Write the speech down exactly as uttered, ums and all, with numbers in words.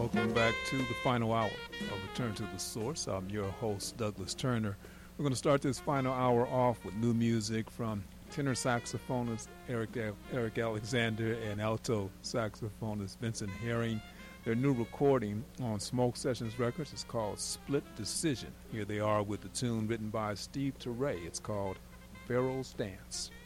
Welcome back to the final hour of Return to the Source. I'm your host, Douglas Turner. We're going to start this final hour off with new music from tenor saxophonist Eric, Eric Alexander and alto saxophonist Vincent Herring. Their new recording on Smoke Sessions Records is called Split Decision. Here they are with the tune written by Steve Turre. It's called Pharaoh's Dance.